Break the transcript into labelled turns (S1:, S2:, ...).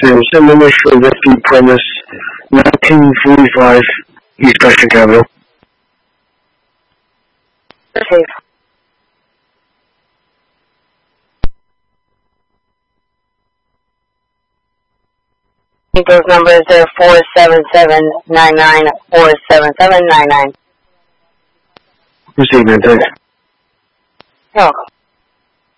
S1: Send a message for Rescue Premise, 1945 East Western Capital.
S2: Receive. Those numbers are 47799, 47799.
S1: Receive, man, thanks.
S2: You're welcome.